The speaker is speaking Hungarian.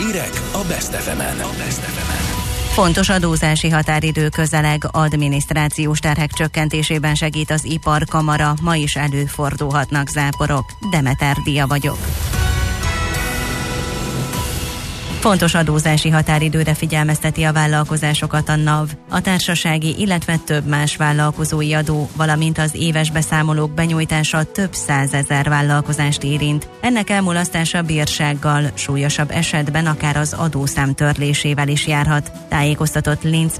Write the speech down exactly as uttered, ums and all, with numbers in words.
Hírek a Best ef emen. Fontos adózási határidő közeleg, adminisztrációs terhek csökkentésében segít az iparkamara, ma is előfordulhatnak záporok. Demeter Dia vagyok. Fontos adózási határidőre figyelmezteti a vállalkozásokat a NAV, a társasági, illetve több más vállalkozói adó, valamint az éves beszámolók benyújtása több százezer vállalkozást érint. Ennek elmulasztása bírsággal, súlyosabb esetben akár az adószám törlésével is járhat, tájékoztatott Linz